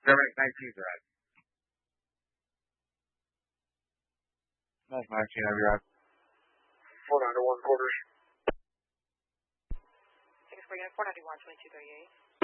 Fairbanks 19's right. Nice 19, have you right? 491 quarters. 6 for unit 491, 2238.